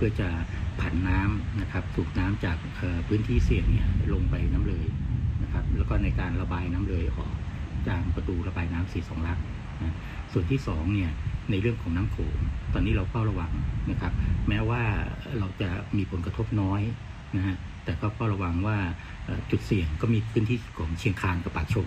พื่อจะผันน้ำนะครับสูบน้ำจากพื้นที่เสี่ยงเนี่ยลงไปน้ำเลยนะครับแล้วก็ในการระบายน้ำเลยออกจากประตูระบายน้ำ42 ลักนะส่วนที่2เนี่ยในเรื่องของน้ำโขงตอนนี้เราเฝ้าระวังนะครับแม้ว่าเราจะมีผลกระทบน้อยนะฮะแต่ก็เฝ้าระวังว่าจุดเสี่ยงก็มีพื้นที่ของเชียงคานกับปากชม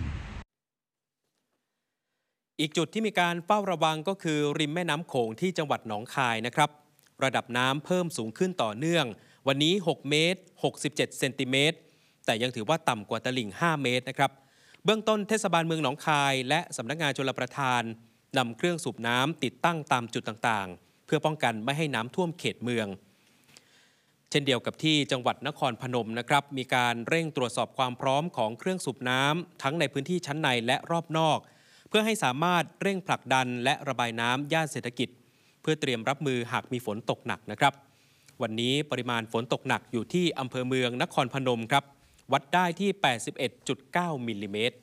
อีกจุดที่มีการเฝ้าระวังก็คือริมแม่น้ำโขงที่จังหวัดหนองคายนะครับระดับน้ำเพิ่มสูงขึ้นต่อเนื่องวันนี้6 เมตร 67 เซนติเมตรแต่ยังถือว่าต่ำกว่าตลิ่ง5 เมตรนะครับเบื้องต้นเทศบาลเมืองหนองคายและสำนักงานชลประทานนำเครื่องสูบน้ำติดตั้งตามจุดต่างๆเพื่อป้องกันไม่ให้น้ำท่วมเขตเมืองเช่นเดียวกับที่จังหวัดนครพนมนะครับมีการเร่งตรวจสอบความพร้อมของเครื่องสูบน้ำทั้งในพื้นที่ชั้นในและรอบนอกเพื่อให้สามารถเร่งผลักดันและระบายน้ำย่านเศรษฐกิจเพื่อเตรียมรับมือหากมีฝนตกหนักนะครับวันนี้ปริมาณฝนตกหนักอยู่ที่อำเภอเมืองนครพนมครับวัดได้ที่ 81.9 มิลลิเมตร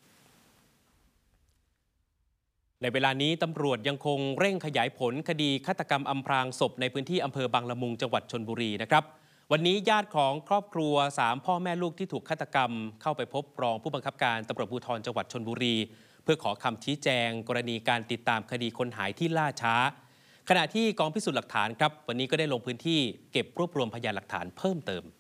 ในเวลานี้ตำรวจยังคงเร่งขยายผลคดีฆาตกรรมอำพรางศพในพื้นที่อำเภอบางละมุงจังหวัดชลบุรีนะครับวันนี้ญาติของครอบครัว3 พ่อแม่ลูกที่ถูกฆาตกรรมเข้าไปพบรองผู้บังคับการตำรวจภูธรจังหวัดชลบุรีเพื่อขอคำชี้แจงกรณีการติดตามคดีคนหายที่ล่าช้าขณะที่กองพิสูจน์หลักฐานครับวันนี้ก็ได้ลงพื้นที่เก็บรวบรวมพยานหลักฐานเพิ่มเติม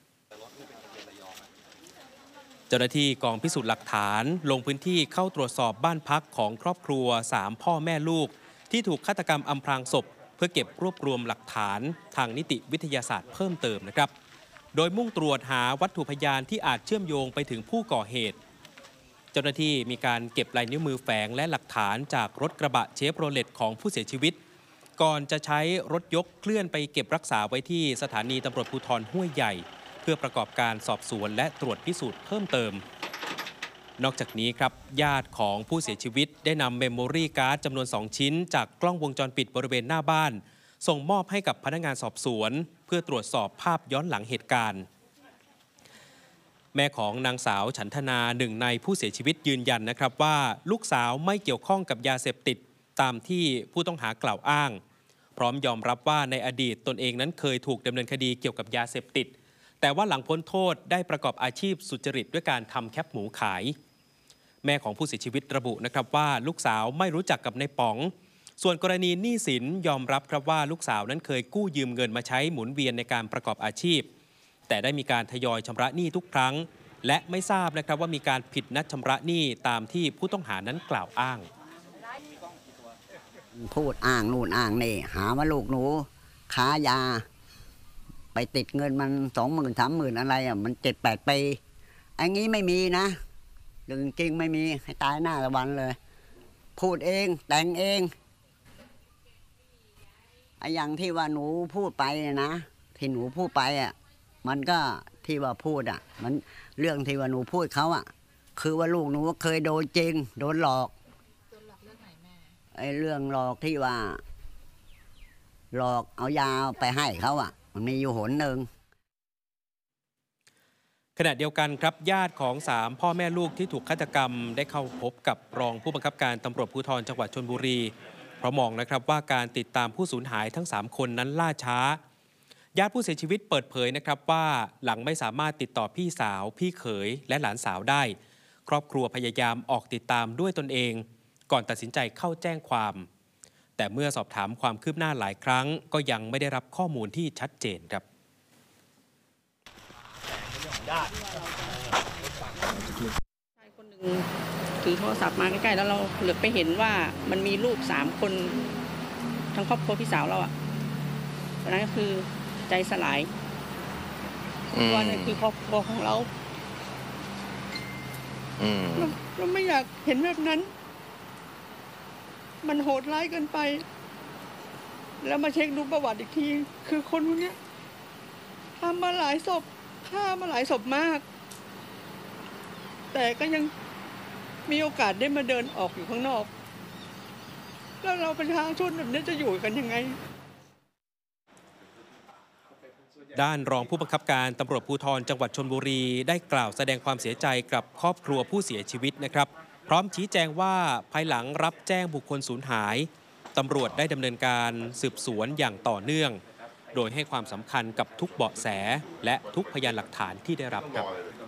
เจ้าหน้าที่กองพิสูจน์หลักฐานลงพื้นที่เข้าตรวจสอบบ้านพักของครอบครัว3 พ่อแม่ลูกที่ถูกฆาตกรรมอำพรางศพเพื่อเก็บรวบรวมหลักฐานทางนิติวิทยาศาสตร์เพิ่มเติมนะครับโดยมุ่งตรวจหาวัตถุพยานที่อาจเชื่อมโยงไปถึงผู้ก่อเหตุเจ้าหน้าที่มีการเก็บลายนิ้วมือแฝงและหลักฐานจากรถกระบะเชฟโรเลตของผู้เสียชีวิตก่อนจะใช้รถยกเคลื่อนไปเก็บรักษาไว้ที่สถานีตำรวจภูธรห้วยใหญ่เพื่อประกอบการสอบสวนและตรวจพิสูจน์เพิ่มเติมนอกจากนี้ครับญาติของผู้เสียชีวิตได้นำเมมโมรี่การ์ดจำนวน2 ชิ้นจากกล้องวงจรปิดบริเวณหน้าบ้านส่งมอบให้กับพนักงานสอบสวนเพื่อตรวจสอบภาพย้อนหลังเหตุการณ์แม่ของนางสาวฉันทนาหนึ่งในผู้เสียชีวิตยืนยันนะครับว่าลูกสาวไม่เกี่ยวข้องกับยาเสพติดตามที่ผู้ต้องหากล่าวอ้างพร้อมยอมรับว่าในอดีตตนเองนั้นเคยถูกดำเนินคดีเกี่ยวกับยาเสพติดแต่ว่าหลังพ้นโทษได้ประกอบอาชีพสุจริตด้วยการทำแคปหมูขายแม่ของผู้เสียชีวิตระบุนะครับว่าลูกสาวไม่รู้จักกับนายป๋องส่วนกรณีหนี้สินยอมรับครับว่าลูกสาวนั้นเคยกู้ยืมเงินมาใช้หมุนเวียนในการประกอบอาชีพแต่ได้มีการทยอยชำระหนี้ทุกครั้งและไม่ทราบนะครับว่ามีการผิดนัดชำระหนี้ตามที่ผู้ต้องหานั้นกล่าวอ้างพูดอ้างนู่นอ้างนี่หาว่าลูกหนูค้ายาไปติดเงินมัน20,000 30,000อะไรมัน7-8 ปีอันนี้ไม่มีนะเรื่องจริงไม่มีให้ตายหน้าตะวันเลยพูดเองแต่งเองไอ้อย่างที่ว่าหนูพูดไปนะที่หนูพูดไปมันก็ที่ว่าพูดมันเรื่องที่ว่าหนูพูดเขาคือว่าลูกหนูเคยโดนจริงโดนหลอกเรื่องไหนแม่ไอ้เรื่องหลอกที่ว่าหลอกเอายาไปให้เขามันมีอยู่หนหนึ่งขณะเดียวกันครับญาติของ3 พ่อแม่ลูกที่ถูกฆาตกรรมได้เข้าพบกับรองผู้บังคับการตำรวจภูธรจังหวัดชลบุรีเพราะมองนะครับว่าการติดตามผู้สูญหายทั้ง3 คนนั้นล่าช้าญาติผู้เสียชีวิตเปิดเผยนะครับว่าหลังไม่สามารถติดต่อพี่สาวพี่เขยและหลานสาวได้ครอบครัวพยายามออกติดตามด้วยตนเองก่อนตัดสินใจเข้าแจ้งความแต่เมื่อสอบถามความคืบหน้าหลายครั้งก็ยังไม่ได้รับข้อมูลที่ชัดเจนครับชายคนหนึ่งถือโทรศัพท์มาใกล้ๆแล้วเราเหลือบไปเห็นว่ามันมีรูป3 คนทั้งครอบครัวพี่สาวเราตอนนั้นก็คือใจสลายว่านี่คือครอบครัวของเราเราไม่อยากเห็นแบบนั้นมันโหดร้ายเกินไปแล้วมาเช็คดูประวัติอีกทีคือคนพวกนี้ทำมาหลายศพฆ่ามาหลายศพมากแต่ก็ยังมีโอกาสได้มาเดินออกอยู่ข้างนอกแล้วเราประชาชนแบบนี้จะอยู่กันยังไงด้านรองผู้บังคับการตำรวจภูธรจังหวัดชลบุรีได้กล่าวแสดงความเสียใจกับครอบครัวผู้เสียชีวิตนะครับพร้อมชี้แจงว่าภายหลังรับแจ้งบุคคลสูญหายตำรวจได้ดำเนินการสืบสวนอย่างต่อเนื่องโดยให้ความสำคัญกับทุกเบาะแสและทุกพยานหลักฐานที่ได้รับครับ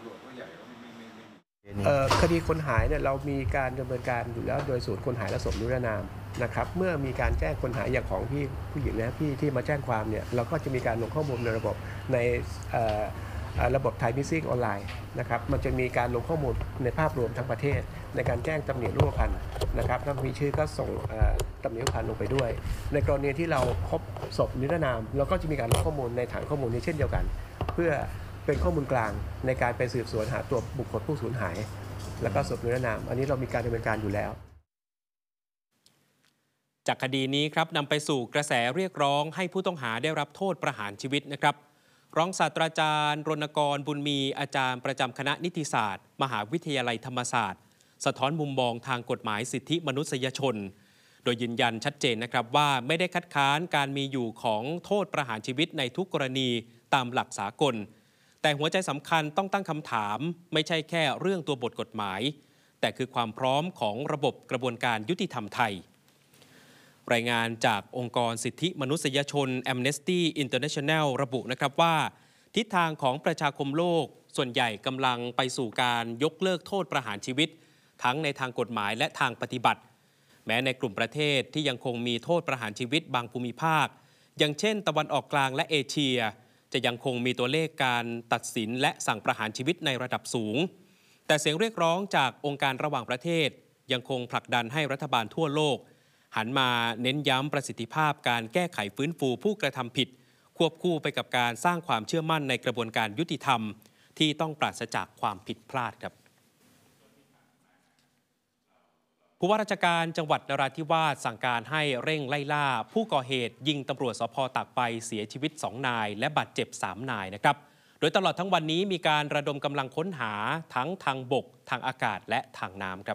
คดีคนหายเนี่ยเรามีการดำเนินการอยู่แล้วโดยศูนย์คนหายและศพนิรนามนะครับเมื่อมีการแจ้งคนหายอย่างของพี่ผู้หญิงนะพี่ที่มาแจ้งความเนี่ยเราก็จะมีการลงข้อมูลในระบบในระบบไทยมิสซิ่งออนไลน์นะครับมันจะมีการลงข้อมูลในภาพรวมทั้งประเทศในการแจ้งตำหนิรูปพรรณนะครับถ้ามีชื่อก็ส่งตำหนิรูปพรรณลงไปด้วยในกรณีที่เราพบศพนิรนามเราก็จะมีการลงข้อมูลในฐานข้อมูลนี้เช่นเดียวกันเพื่อเป็นข้อมูลกลางในการไปสืบสวนหาตัวบุคคลผู้สูญหายแล้วก็ศพนิรนามอันนี้เรามีการดำเนินการอยู่แล้วจากคดีนี้ครับนำไปสู่กระแสเรียกร้องให้ผู้ต้องหาได้รับโทษประหารชีวิตนะครับรองศาสตราจารย์รณกรบุญมีอาจารย์ประจำคณะนิติศาสตร์มหาวิทยาลัยธรรมศาสตร์สะท้อนมุมมองทางกฎหมายสิทธิมนุษยชนโดยยืนยันชัดเจนนะครับว่าไม่ได้คัดค้านการมีอยู่ของโทษประหารชีวิตในทุกกรณีตามหลักสากลแต่หัวใจสำคัญต้องตั้งคำถามไม่ใช่แค่เรื่องตัวบทกฎหมายแต่คือความพร้อมของระบบกระบวนการยุติธรรมไทยรายงานจากองค์กรสิทธิมนุษยชน Amnesty International ระบุนะครับว่าทิศทางของประชาคมโลกส่วนใหญ่กำลังไปสู่การยกเลิกโทษประหารชีวิตทั้งในทางกฎหมายและทางปฏิบัติแม้ในกลุ่มประเทศที่ยังคงมีโทษประหารชีวิตบางภูมิภาคอย่างเช่นตะวันออกกลางและเอเชียจะยังคงมีตัวเลขการตัดสินและสั่งประหารชีวิตในระดับสูงแต่เสียงเรียกร้องจากองค์การระหว่างประเทศยังคงผลักดันให้รัฐบาลทั่วโลกหันมาเน้นย้ำประสิทธิภาพการแก้ไขฟื้นฟูผู้กระทำผิดควบคู่ไปกับการสร้างความเชื่อมั่นในกระบวนการยุติธรรมที่ต้องปราศจากความผิดพลาดครับผู้ว่าราชการจังหวัดนราธิวาสสั่งการให้เร่งไล่ล่าผู้ก่อเหตุยิงตำรวจสภ.ตากใบเสียชีวิต2นายและบาดเจ็บ3นายนะครับโดยตลอดทั้งวันนี้มีการระดมกำลังค้นหาทั้งทางบกทางอากาศและทางน้ำครับ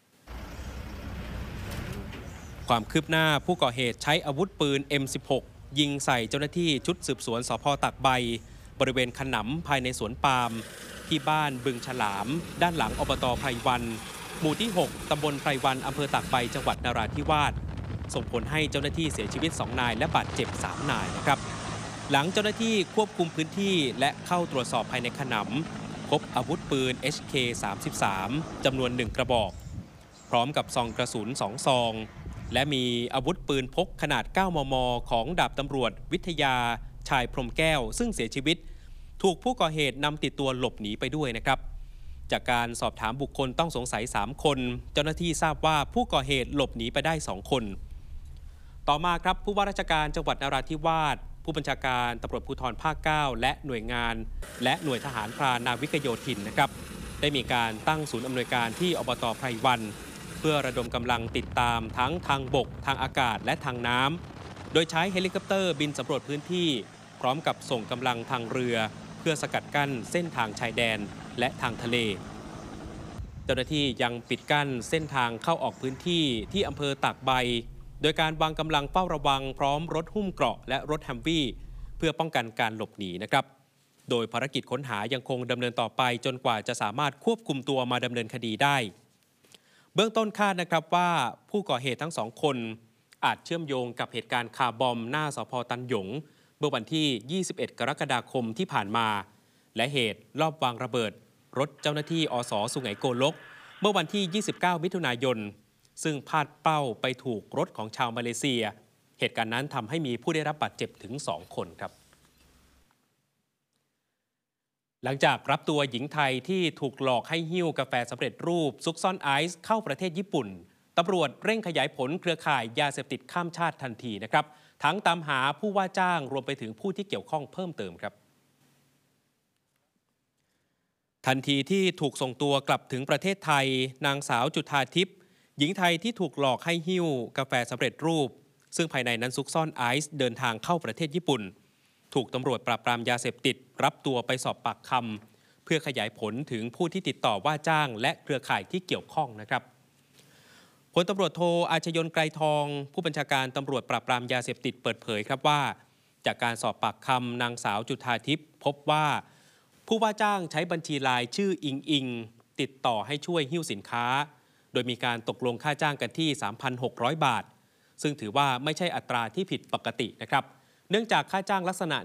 ความคืบหน้าผู้ก่อเหตุใช้อาวุธปืน M16 ยิงใส่เจ้าหน้าที่ชุดสืบสวนสภ.ตากใบบริเวณขนำภายในสวนปาล์มที่บ้านบึงฉลามด้านหลังอบต.ไพรวันหมู่ที่ 6 ตำบลไพรวันอำเภอตากใบจังหวัดนราธิวาสส่งผลให้เจ้าหน้าที่เสียชีวิต2นายและบาดเจ็บ3นายนะครับหลังเจ้าหน้าที่ควบคุมพื้นที่และเข้าตรวจสอบภายในขนำพบอาวุธปืน HK33 จำนวน1กระบอกพร้อมกับซองกระสุน2ซองและมีอาวุธปืนพกขนาด 9 มม. ของดาบตำรวจวิทยาชายพรหมแก้วซึ่งเสียชีวิตถูกผู้ก่อเหตุนำติดตัวหลบหนีไปด้วยนะครับจากการสอบถามบุคคลต้องสงสัย3คนเจ้าหน้าที่ทราบว่าผู้ก่อเหตุหลบหนีไปได้2คนต่อมาครับผู้ว่าราชการจังหวัดนราธิวาสผู้บัญชาการตำรวจภูธรภาค 9และหน่วยงานและหน่วยทหารพรานนาวิกโยธินนะครับได้มีการตั้งศูนย์อำนวยการที่อบต.ไพรวันเพื่อระดมกำลังติดตามทั้งทางบกทางอากาศและทางน้ำโดยใช้เฮลิคอปเตอร์บินสำรวจพื้นที่พร้อมกับส่งกำลังทางเรือเพื่อสกัดกั้นเส้นทางชายแดนและทางทะเลเจ้าหน้าที่ยังปิดกั้นเส้นทางเข้าออกพื้นที่ที่อำเภอตากใบโดยการวางกำลังเฝ้าระวังพร้อมรถหุ้มเกราะและรถแฮมวี่เพื่อป้องกันการหลบหนีนะครับโดยภารกิจค้นหายังคงดำเนินต่อไปจนกว่าจะสามารถควบคุมตัวมาดำเนินคดีได้เบื้องต้นคาดนะครับว่าผู้ก่อเหตุทั้ง2คนอาจเชื่อมโยงกับเหตุการณ์คาร์บอมหน้าสภ.ตันหยงเมื่อวันที่21 กรกฎาคมที่ผ่านมาและเหตุลอบวางระเบิดรถเจ้าหน้าที่อส.สุไหงโกลกเมื่อวันที่29 มิถุนายนซึ่งพลาดเป้าไปถูกรถของชาวมาเลเซียเหตุการณ์นั้นทำให้มีผู้ได้รับบาดเจ็บถึง2คนครับหลังจากรับตัวหญิงไทยที่ถูกหลอกให้หิ้วกาแฟสำเร็จรูปซุกซ่อนไอซ์เข้าประเทศญี่ปุ่นตำรวจเร่งขยายผลเครือข่ายยาเสพติดข้ามชาติทันทีนะครับทั้งตามหาผู้ว่าจ้างรวมไปถึงผู้ที่เกี่ยวข้องเพิ่มเติมครับทันทีที่ถูกส่งตัวกลับถึงประเทศไทยนางสาวจุฑาทิพย์หญิงไทยที่ถูกหลอกให้หิ้วกาแฟสำเร็จรูปซึ่งภายในนั้นซุกซ่อนไอซ์เดินทางเข้าประเทศญี่ปุ่นถูกตำรวจปราบปรามยาเสพติดรับตัวไปสอบปากคำเพื่อขยายผลถึงผู้ที่ติดต่อว่าจ้างและเครือข่ายที่เกี่ยวข้องนะครับพลตำรวจโทอาชยนต์ไกรทองผู้บัญชาการตำรวจปราบปรามยาเสพติดเปิดเผยครับว่าจากการสอบปากคำนางสาวจุฑาทิพย์พบว่าผู้ว่าจ้างใช้บัญชีไลน์ชื่ออิงติดต่อให้ช่วยหิ้วสินค้าโดยมีการตกลงค่าจ้างกันที่ 3,600 บาทซึ่งถือว่าไม่ใช่อัตราที่ผิดปกตินะครับเนื่องจากค่าจ้างลักษณะ